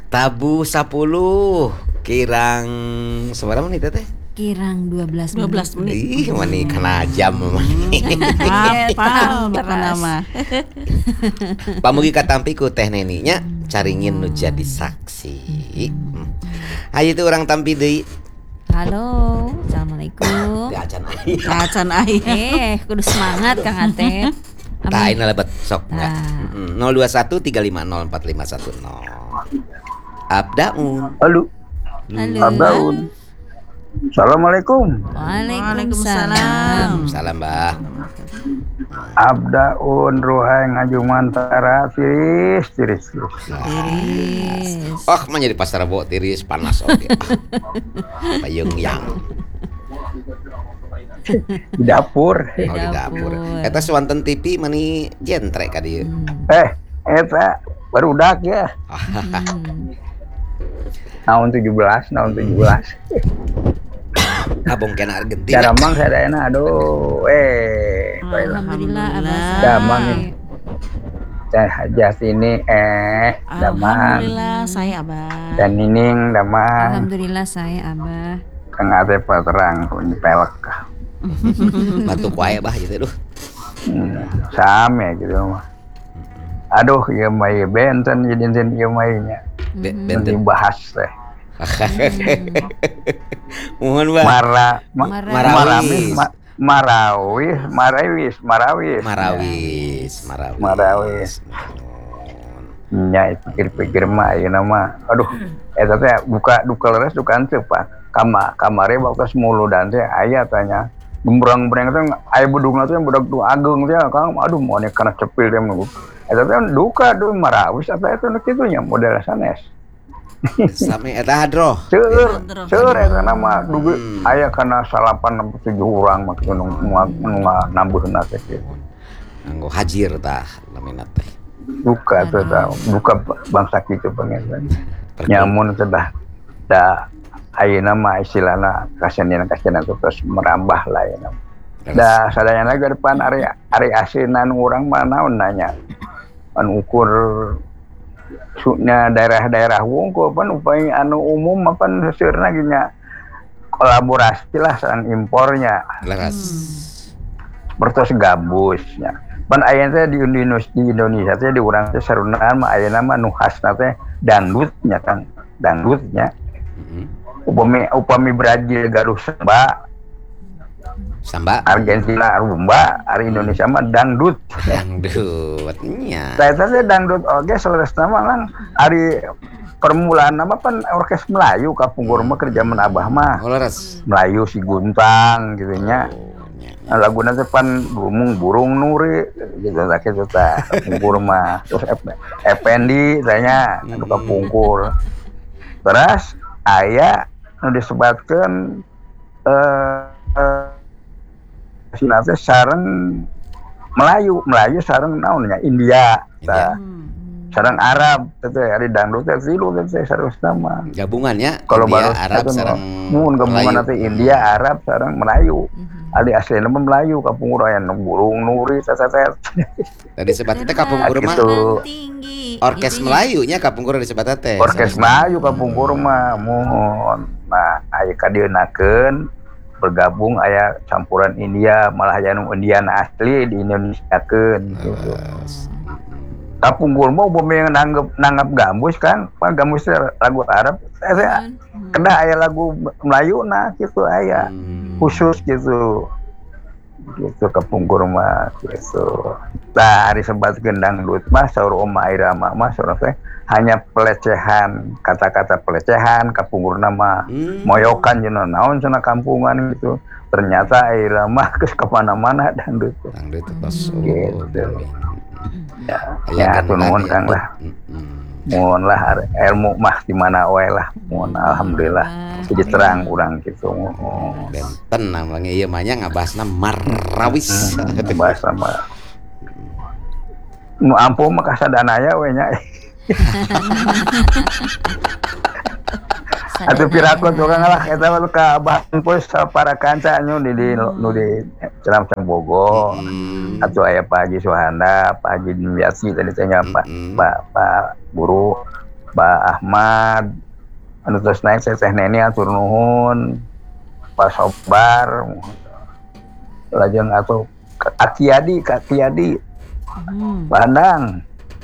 Tabu 10 kirang seberapa menit teh? Kirang 12 menit. Ih, mani kena jam mani. Apa nama? Pamugi katampiku teh neninya caringin nu jadi saksi. Ayo itu orang tampi deui. Halo, assalamualaikum. Acan ai. Kudu semangat Kang Atep. Tah ini lebet sok enggak. 0213564510. Abdaun. Halo. Abdaun. Assalamualaikum. Waalaikumsalam. Salam, Mbah. Abdaun ruhai ngajuman tara tiris. Oh, menjadi pasar bo tiris panas oke. Payung yang. Di dapur. Oh, di dapur. Eta swanten TV mani jentrek ka dieu. Eta barudak ya. Tahun 17. Abong kena Argentina. Cara mang sadayana aduh Alhamdulillah Abah. Damang Teh Hajas ini damang. Alhamdulillah saya Abah. Dan Nining damang. Alhamdulillah saya Abah. Kang Atep terang kun pelek. Batuk wae bah gitu duh. Same gitu mah. Aduh ieu mah benten jadin ieu mah nya. Benten Dibahas teh. Mohon Mbak. Marawis. Nya pikir-pikir mah ayeuna mah aduh eta teh buka duka leres dukaan teu Pak. Kamare waktu semuludan teh aya tanya. Gembrang-gembrang teh aya budugna teh budak tu ageng teh Kang aduh moal kana cepil teh mah. Eta teh duka duh marawis apa eta nu kitu nya model sanes. Sami eta hadroh. Seur eta nama dugi aya kana 87 urang mah kitu nu nambuhna teh kitu. Nganggo hajir tah laminat teh. Buka teh buka bangsa kitu pangeran. Nyamun teh dah ayeuna mah istilahna kasenian terus merambah lah ya. Da sadayana lagi depan ari asinan urang mah naon nanya. An ukur suknya daerah-daerah wungkul pan upaya anu umum mapan seurna gini kolaborasi lah san impornya Leras bertos gabusnya pan ayeuna teh di Indonesia teh di urang teh sarunaan mah ayeuna mah nu khasna teh dangdutnya Kang dangdutnya upami Brazil garuh samba Argentina rumba hari Indonesia mah dangdutnya. Saya teh dangdut oge selesai mah kan hari permulaan nama pan orkes Melayu kapungkur mah kerja men Abah mah. Melayu si Guntang gitu nya. Laguna teh pan burung nuri gitu kitu tah kapungkur mah. Terus Effendi tanya anu kapungkur. Terus aya nu disebatkeun sinate sareng Melayu sareng naonnya India. Sareng Arab teh ari dangdut teh tilu teh sareng nama. Gabungannya kalau India Arab sareng mun gabungan teh India Arab sareng Melayu. Ali aslina mah Melayu kapungkur aya burung nuri sasatet. Tadi sebat teh kapungkur mah orkes Melayu nya kapungkur disebut teh. Orkes Melayu kapungkur mah mun. Nah aya kadienakeun bergabung aya campuran India malah aya nu Indian asli di Indonesia keun gitu. Kapungkur mah upami nanggap gambus kan, gambus lagu Arab, kedah aya lagu Melayu nah gitu aya khusus gitu. Gitu kapungkur mah gitu. Tah ari sebat gendangdut mah saur Oma Irama mah saur teh hanya pelecehan, kata-kata pelecehan kapungkur nama moyokan jeung naon cenah kampungan gitu. Ternyata Irama geus ka mana-mana dangdut. Dangdut tos. Gitu. Ya nuhun Kang lah. Mohon lah ilmu mah di mana wae lah. Mohon alhamdulillah. Jadi terang urang gitu. Benten namanya ieu mah nya ngabasna marawis. Bahas sama. Nu ampuh mah kasadanaya we nya. Atuh pirakot orang lah eta mah ka bahan pos para kanca nu di Ceram Bogo. Atuh aya Pak Haji Suhanda, Pak Haji Dimyasi tadi tanya Pak Guru Pak Ahmad anu terus naik saya Teh Neni atur nuhun Pak Sobar lajeng atuh Kak Tiadi Pak Andang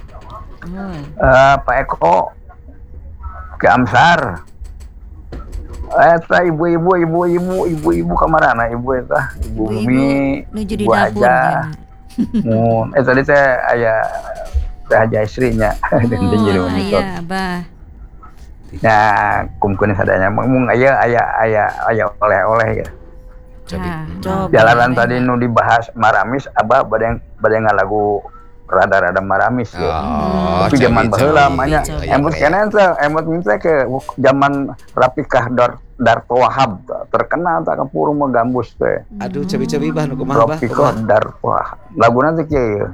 Pak Eko Ki Amsar eta ibu kamarana ibu eta ibu Umi nuju di ibu dapur Aja gimana? tadi teh aya teh Haja istrinya dan jadi Oh monitor iya Abah. ya kumkeun sadaya mung aya oleh-oleh ya Coba. jalanan tadi nu dibahas maramis abah bade ngalagu rada-rada maramis ya. Tapi zaman baheula mah nya emot keneh teh emot teh ke zaman Rafikah Darto Wahab terkenal tak kapuru mah gambus teh. Aduh cobi-cobi bah nu kumaha bah. Rafikah Darto Wahab. Laguna teh kieu.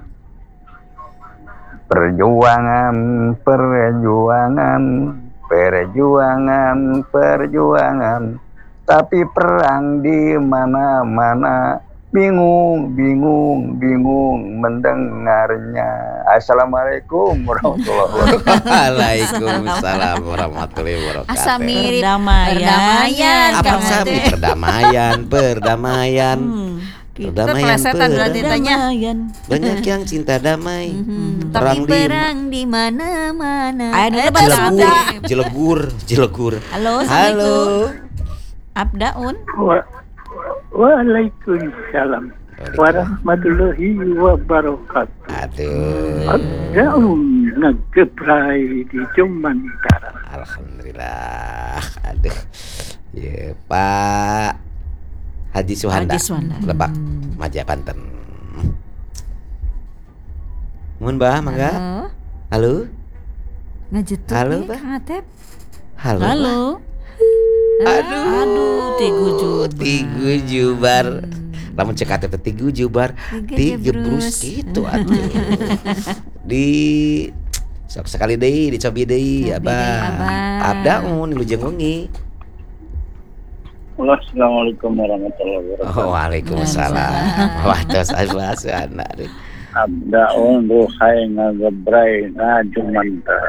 Perjuangan tapi perang di mana-mana bingung mendengarnya. Assalamualaikum warahmatullahi wabarakatuh. Waalaikumsalam warahmatullahi wabarakatuh. Asa mirip Perdamaian. Apa Kang sabi Atep. perdamaian. Kita kelesetan berarti tanya. Banyak yang cinta damai. Tapi perang di mana-mana. Ayo dulu, Bang. Jelegur. Halo, Halo. Abdaun. Waalaikumsalam warahmatullahi wabarakatuh. Aduh. Daun ngegebrai di Jumantara. Alhamdulillah. Aduh. Ya, Pak Haji Suhanda. Lebak, Majapanten. Mun Bah, mangga. Halo. Ngajetut Halo, nih, Bah. Kang Atep. Halo. Aduh, Tigu Jubar. Lamun cek KTP Tigu Jubar, Tiga Gebrus Jebrus. gitu atuh. Di sok sekali deui dicobi deui Cobi Abah. deui, Abah. Abdaun lujeng wengi. Assalamualaikum warahmatullahi wabarakatuh. Waalaikumsalam. Wah, tos Abah sana deh. Daun ruhai ngegebrai na Jumantara.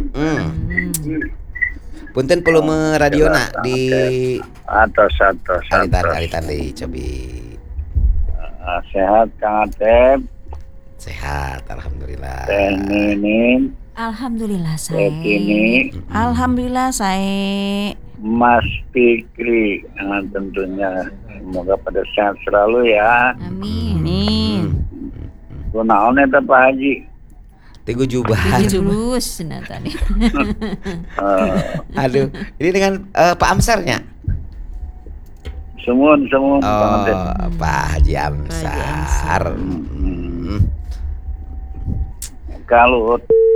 Punten volume radiona di Atas. alitan deui cobi. Sehat Kang Atep. Sehat alhamdulillah. Teh Nini, Alhamdulillah Teh saya. Kini, Alhamdulillah saya. Mas Fikri. Tentunya semoga pada sehat selalu ya. Amin. Kunaon eta Pak Haji? Tigu Jubar. Jebrus nah tadi. Aduh, ini dengan Pak Amsarnya. Semun Oh, Kang Atep. Pak Haji Amsar. Kalau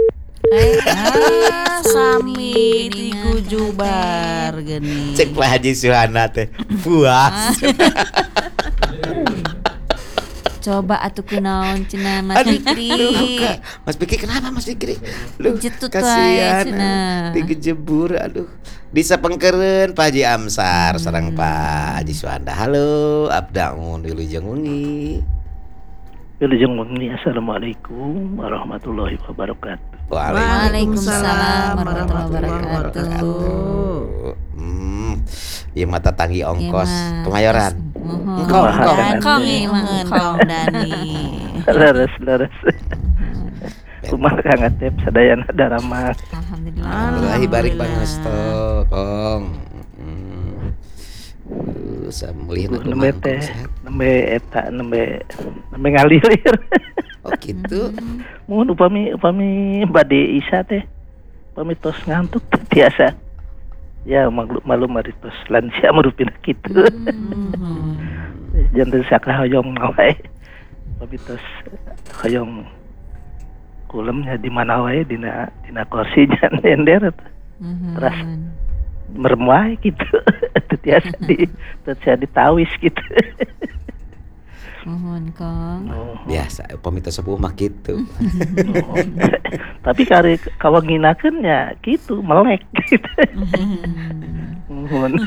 Sami Tigu Jubar geni. Cek Pak Haji Suhana teh puas. Coba atuh kunaon cenah Mas Fikri. Kak. Mas Fikri kenapa Mas Fikri? Lu Jetut kasihan. wae cenah. Digejebur aduh. Disapengkereun Pak Haji Amsar sareng Pak Haji Suhanda. Halo, Abdaun di Lujeng Wengi. Wilujeng wengi. Assalamualaikum warahmatullahi wabarakatuh. Waalaikumsalam warahmatullahi wabarakatuh. Ieu mata tanggi ongkos Iya, Mas. Kemayoran. Engkong Dani. Leres. Kumaha Kang Atep sadayana daramas. Alhamdulillah. Alhamdulillah barik pangestu Kong. Samulihna Nembe teh, nembe ngalilir. Oh gitu. Mun upami bade Isa teh, upami tos ngantuk teh tiasa. Ya malum ari tos lansia merupina kitu. Janten sakra hoyong wae. Upami tos hoyong kulemnya di mana wae dina kursi nyender. Terus merem wae gitu. Tiasa ditawis gitu. Mohon Kong. Biasa pamita sepuh mah gitu. Tapi kari kawanginakeun ya gitu melek gitu. Mohon.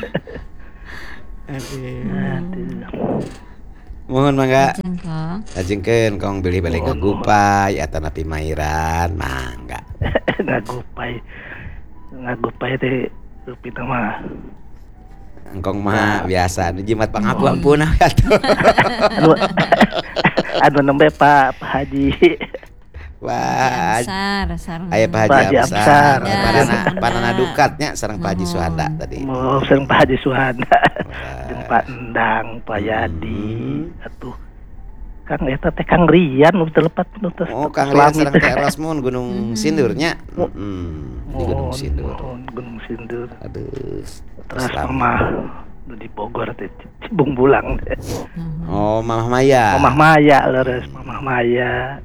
Mohon mangga. Jeung Kong. Lajengkeun Kong beli-beli ngagupay atawa napi mairan mangga. Ngagupay. ngagupai teh rupi nama Engkong mah biasa nu jimat pangampun atuh. anu anu nembe Pak Haji Wah, Besar. aya Pak Pak Haji Haji Amsar, Amsar. panana dukatnya sareng Pak Haji Suhanda tadi. mau sering Pak Haji Suhanda Wah. jeung Pak Endang Pak Yadi atuh Kang eta teh Kang Rian nu telepat nu tos Oh, Kang Rian sareng Teh Rosmun Gunung Sindurnya. Di Gunung Sindur. Gunung Sindur Aduh. terus Selamat. mama nu di Bogor teh Cibung Bulang teh Oh, Mamah Maya. Mamah Maya leres Mamah Maya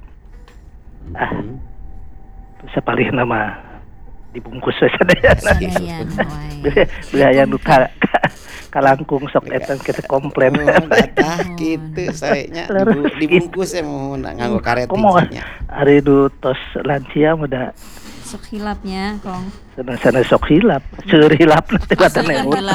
terus sapalih nama dibungkus we sadayana Sadayan wae. beli aya nu kalangkung sok eta kita komplain Datah gitu sayanya dibungkus mohon nganggo karet komo nya. ari nu tos lansia muda Sok hilapnya kong. sana sok hilap seur hilap teh batana Gelap.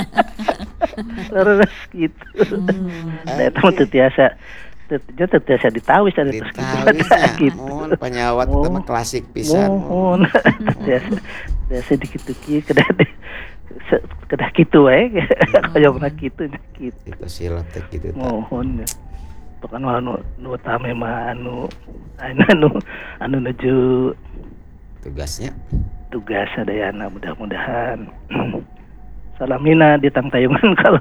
terus gitu eta mah teu tiasa teu tiasa ditawis ari tos Ditawis gitu mohon panyawat itu mah klasik pisan. mohon biasa dikitu kieu kedah kitu we kayakna kitu gitu Itu silap teh gitu. mohon pokoknya nu utama mah anu nuju Tugasnya tugas sadayana mudah-mudahan salamina di tangtayungan kalau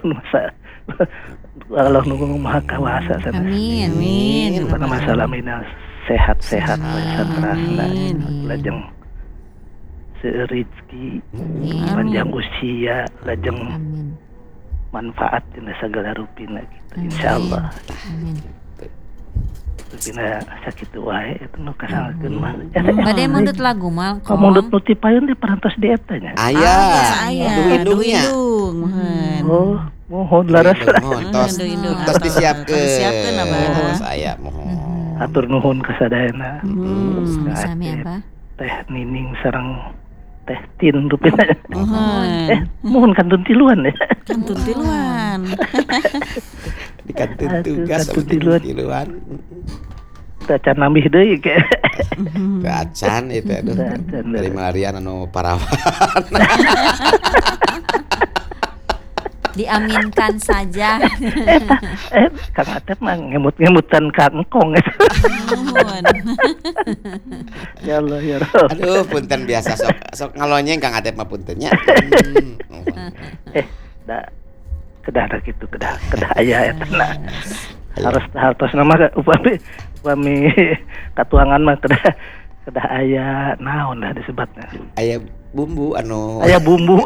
nu maha kawasa sana Amin. pada masalamina sehat-sehat satrasna lajeng rezeki panjang usia lajeng Amin. manfaat dina sagala rupina gitu insyaallah Amin. rupina sakitu wae eta nu kasangakeun mah Bade mundut lagu mal kong. mundut nu ti payun di parantos di eta nya aya duindungnya. oh mohon laras Mohon tos disiapkeun. Disiapkeun, Abah. Saya mohon. atur nuhun ka sadayana Sami apa? teh nining sareng teh tin rupina Mohon. mohon kantun tiluan ya Kantun tiluan. Di kantin Aduh, tugas kantin sama tiluan. tiluan. tacan nambih deui ke Acan itu aduh. Acan. Dari malarian anu parawan. Diaminkan saja. Kang Atep mah ngemut-ngemutan Kang Engkong Mohon. ya Allah ya Rabb Aduh, punten biasa sok ngalonyeng Kang Atep mah puntennya. da kedah gitu kedah aya eta na hartos nama upami katuangan mah kedah aya naon dah disebutnya Aya bumbu anu aya bumbu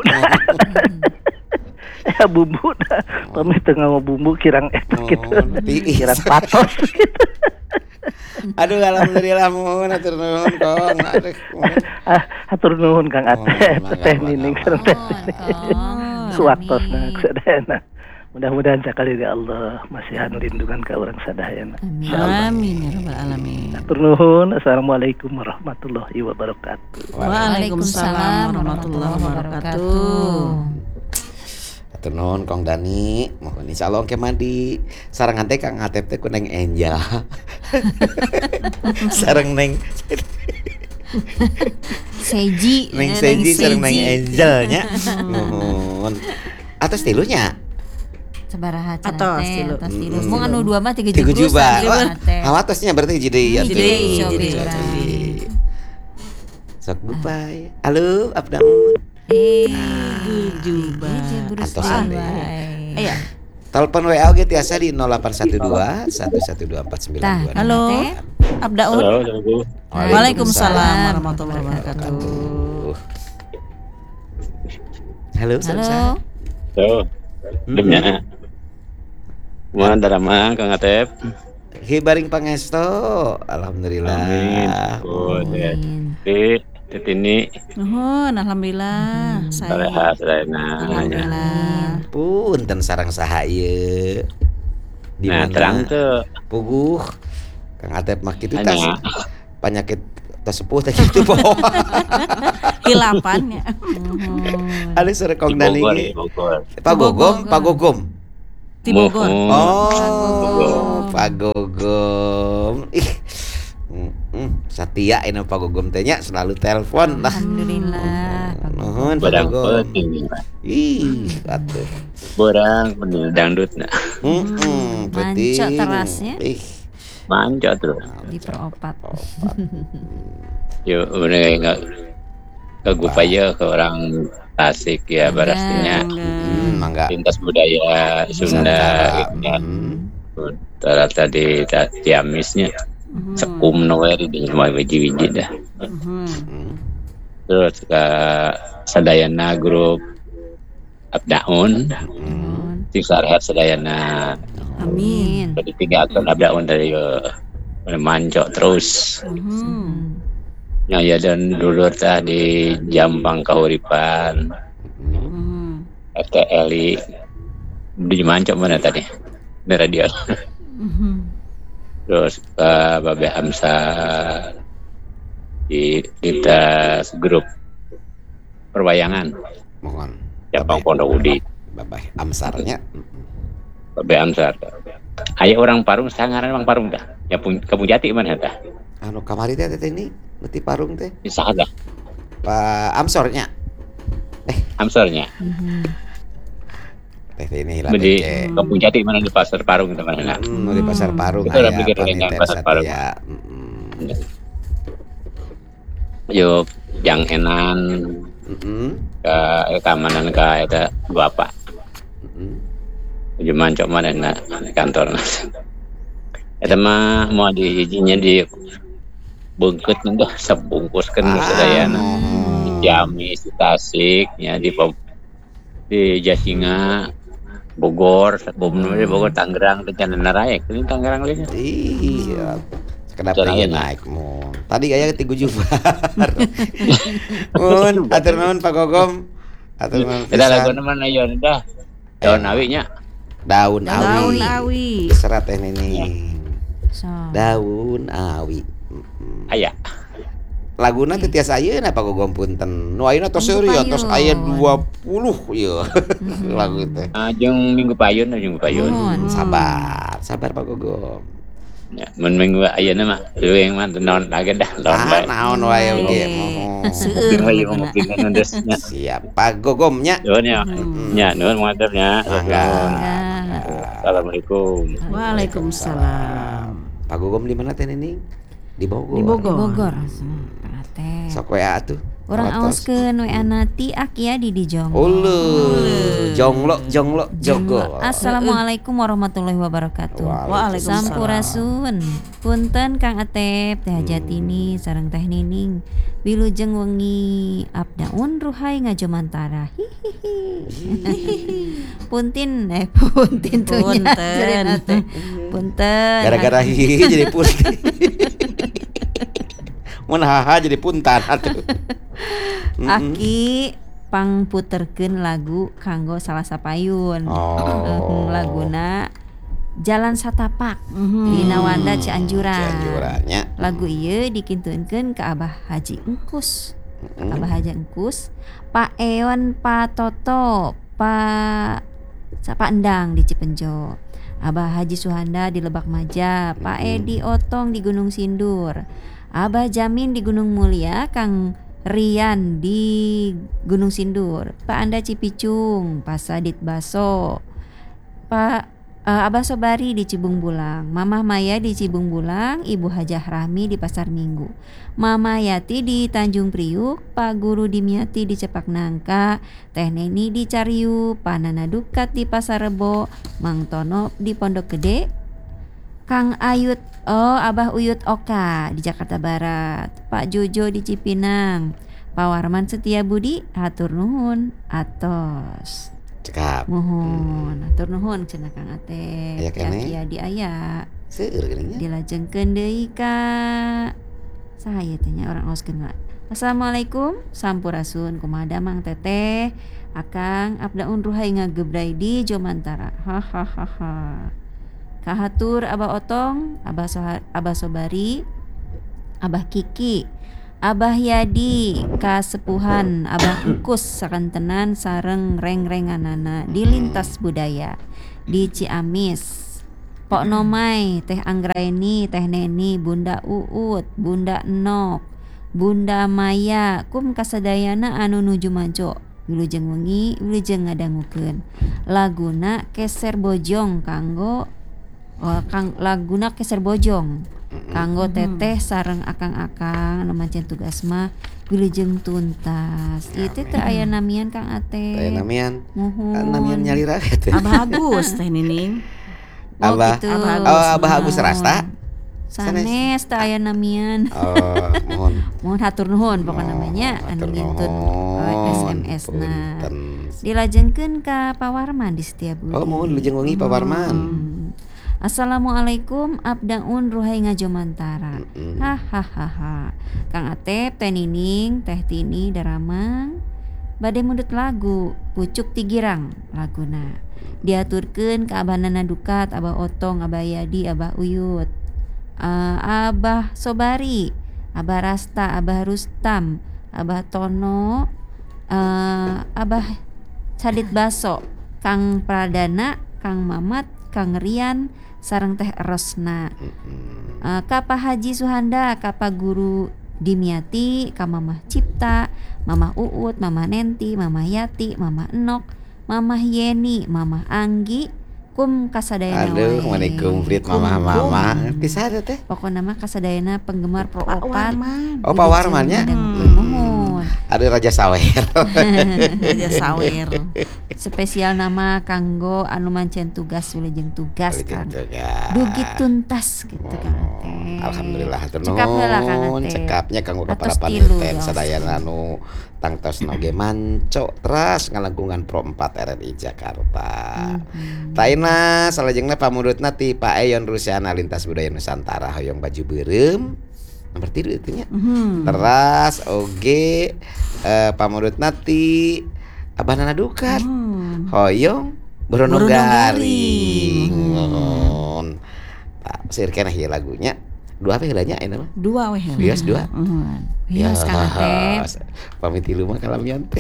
aya bumbu dah pami teu ngawa bumbu kirang eta gitu tiis. kirang patos gitu Aduh, alhamdulillah mohon atur nuhun Kong. Aduh. hatur nuhun Kang Atep Mangga, teh mangga, nining mangga. sareng teh Kong. suwaktosna sadayana mudah-mudahan sakali ya Allah masihan lindungan ka urang sadayana Amin. Amin ya rabbal alamin. hatur nuhun assalamualaikum warahmatullahi wabarakatuh Waalaikumsalam warahmatullahi wabarakatuh. Atur nuhun Kong Dani, mohon insyaallah ke mandi. Sarangan teh Kang Atep teh ku Neng Angel. Sareng Neng Seji. Neng Seji sareng Neng Angel nya. Nuhun. Atas tilunya. Sabaraha Atos teh tilu. atos tilu. Mun anu dua mah 3 Tiga jubrus. juba. Hawatosnya berarti jadi atuh. Jadi, Jadi. jadi. Sok goodbye. Halo, Abdaun. Juba. Antosan deh. Iya. Telepon WA oge tiasa di 0812 112492. Tah, Halo. Teh. Abdaun. Assalamualaikum. Waalaikumsalam warahmatullahi wabarakatuh. Halo, Samsa. Halo. Demnya. Mohon darama Kang Atep. Hibaring pangesto. Alhamdulillah. Amin. Oh, ya. Amin. Titini Nuhun, alhamdulillah. sareha sadayana. Alhamdulillah. Punten sareng saha ieu. Di Nah, mana? terang tuh. Puguh. Kang Atep mah kitu Hanya. tas penyakit tas sepuh teh kitu poho. Hilapannya. Ali sare Kong Di Dani Bogor, ge. di Bogor. Pagogom. Di Bogor. Oh, Pagogom. Ih. Satia ini Pagogom teh nya selalu telepon lah. Alhamdulillah. Nuhun Pak Badang Gogom. penting. Ih, atuh. Borang bener dangdut nah. Penting. Mancok terasnya. Ih, Manco tuh. Diperopat. Yo bener enggak ke Gupaya ke orang Tasik ya barastinya mangga. lintas budaya Sunda gitu kan. Rata di Ciamisnya sekum nowhere di rumah wiji-wiji dah. Terus ke Sadayana grup Abdaun, sisa rehat Sadayana. Amin. Jadi 3 akun Abdaun dari Mancok terus. Yang ya dan dulur tah di Jampang Kahuripan, FTLI di Mancok mana tadi? Di radio. Terus ke Babe Hamsa di tas grup perwayangan Mohon. Jampang Pondok Udi. Babay Amsarnya. Babe Hamsa. Aya orang Parung sangaran orang Parung dah. Ya Kampung Jati mana tah? Anu kamari teh ini nuti parung teh. Bisa ada Pak Amsornya. Amsornya. Teh ini lah Di becek. Kampung Jati mana di Pasar Parung itu mana? Di pasar Parung Itu udah aya pikir dengan Paniter Pasar Parung. Satya. Yuk yang enan ke keamanan ke eta Bapak. Udah mancok mana na kantor. Eta mah mau diizinnya di bungkut dah sebungkuskan sadayana. Di Ciamis, di Tasik, ya di Jasinga, Bogor, Bogor, Bogor, Tangerang, Rencana Raya, ini Tangerang lainnya. Iya. Sekedap Jalan pengen enak. naik mun. Tadi aya 3 Jubar. Mun, atur nuhun Pak Gogom. Atur nuhun. Kita lagu pisan. mana ya dah. Daun awinya. Daun Daun awi. awi. Serat teh ini. So. Daun awi. Aya. Laguna teh tiasa ayeuna Pak Gogom punten. Nu ayeuna tos Minggu seueur tos Payun. aya 20 ieu lagu teh. Jeung Minggu Payun. Sabar Pak Gogom. Ya, mun Minggu ayeuna mah leuwing mah naon lagi dah. Naon wae oge mohon. Mungkin wae mungkin nundesnya. Siap Pak Gogomnya. Nuhun ya. Ya, nuhun maturnya. Mangga. Assalamualaikum. Waalaikumsalam. Pak Gogom di mana teh Nining? Di Bogor. Di Bogor. Bogor. Teh. Sok WA tuh. Orang Watos. aoskeun we anati Akia di Dijong. Jonglo jogo. Assalamualaikum warahmatullahi wabarakatuh. Waalaikumsalam. Sampurasun. Punten Kang Atep, Teh Jatini sareng Teh Nining. Wilujeng wengi Abdaun Ruhai Ngajomantara. Puntin puntin tuh nya, Punten. jarina teh. Punten. Gara-gara hihi jadi punten. Mun haha jadi puntan atuh. Aki pang puterkeun lagu kanggo salah sapayun. Laguna Jalan Satapak dina Wanda Cianjuran. Cianjurannya. Lagu ieu dikintunkeun ke Abah Haji Engkus. Abah Haji Engkus, Pak Eon, Pak Toto, Pak Endang di Cipenjo, Abah Haji Suhanda di Lebak Maja, Pak Edi Otong di Gunung Sindur, Abah Jamin di Gunung Mulia, Kang Rian di Gunung Sindur, Pak Anda Cipicung, Pak Sadit Baso, Pak Abah Sobari di Cibung Bulang, Mama Maya di Cibung Bulang, Ibu Hajah Rahmi di Pasar Minggu, Mama Yati di Tanjung Priuk, Pak Guru Dimyati di Cepak Nangka, Teh Neni di Cariu, Pak Nana Dukat di Pasar Rebo, Mang Tono di Pondok Gede, Kang Ayut, Abah Uyut Oka di Jakarta Barat, Pak Jojo di Cipinang, Pak Warman Setia Budi, hatur nuhun, atos. Cekap. Mohon atur nuhun cenah Kang Atep. Aya keneh? Kia di aya. Seueur geuning nya. Dilajengkeun deui ka saha teh nya orang aoskeun. Assalamualaikum, sampurasun kumaha Mang Teteh, Akang Abdaun Ruhai ngagebrai di Jomantara. Hahaha. Kahatur Abah Otong, Abah Sobari, Abah Kiki, Abah Yadi, Kasepuhan, Abah Engkus sakantenan sareng reng-renganana di Lintas Budaya di Ciamis. Pok Nomai, Teh Anggraini, Teh Neni, Bunda Uut, Bunda Enok, Bunda Maya kum kasadayana anu nuju majo wilujeng wengi wilujeng ngadangukeun laguna keser bojong kanggo laguna keser bojong kanggo teteh sareng akang-akang anu mancen tugas mah wilujeng tuntas. Itu teh aya namian Kang Ate. Aya namian. Muhun. Namian nyali raket. Abah Agus teh Nining. Abah. Gitu. Abah Agus Rasta. Sanes teh aya namian. Oh, mohon. Mohon hatur nuhun pokokna namanya anu hatur ngintun nuhun. SMS-na. Punten. Dilajengkeun ka Pak Warman di Setiabudi. Oh, mohon lujeng wengi Pak Warman. Assalamualaikum abdaun ruhai ngajomantara. Hahaha. Kang Atep, Teh Nining, Teh Tini, Daramang bade mundut lagu Pucuk Tigirang laguna. Diaturkeun ka Abah Nana Dukat, Abah Otong, Abah Yadi, Abah Uyut, Abah Sobari, Abah Rasta, Abah Rustam, Abah Tono, Abah Sadit Baso, Kang Pradana, Kang Mamat, Kang Rian, sareng Teh Rosna. Ka Pak Haji Suhanda, ka Pak Guru Dimyati, ka Mamah Cipta, Mamah Uut, Mamah Nenti, Mamah Yati, Mamah Enok, Mamah Yeni, Mamah Anggi, kum kasadayana Aduh, wae. manikum Frit mama bisa ada teh. Pokokna mah kasadayana penggemar Pro Pak Opat. Warman. Oh, Pak Warman nya. Mohon. Aduh Raja Sawer. Raja Sawer. Spesial nama kanggo anu mancen tugas wilujeng tugas kan. Dugi tuntas gitu Kang Ate. Alhamdulillah hatur Cekap heula Kang nuhun. Ate. Cekapnya kanggo para Atos tilu, paniten Yos. sadayana anu tangtos noge manco teras ngalengkungan Pro 4 RRI Jakarta. Taina salajengna pamudutna ti Pak Eyon Rusiana Lintas Budaya Nusantara hoyong baju beureum. Nomor 3 itu nya. Teras oge pamudutna ti Abah Nana Dukat. Hoyong Boronogari. Ngon. Tak sir keneh ieu lagunya. Dua apa heulanya ayeuna mah? 2 we. Wios 2. Wios Kang Ate. Pamit tilu mah kalamian teh.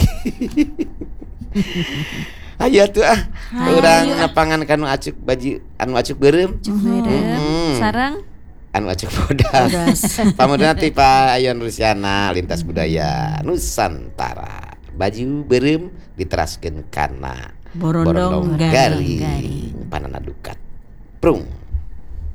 Ayo tuh urang nepangan kanu acuk baju anu acuk beureum. Sareng Anu acuk bodas. Pamudana ti Pak Ayon Rusiana Lintas Budaya Nusantara. Baju beureum diteraskeun kana Borondong Garing Panana Dukat. Prung.